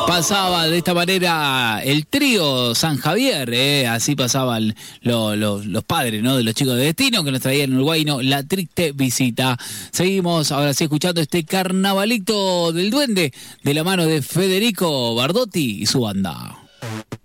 Pasaba de esta manera el trío San Javier, así pasaban los padres, ¿no?, de los chicos de Destino, que nos traían en Uruguay, ¿no?, La Triste Visita. Seguimos ahora sí escuchando este Carnavalito del Duende de la mano de Federico Bardotti y su banda.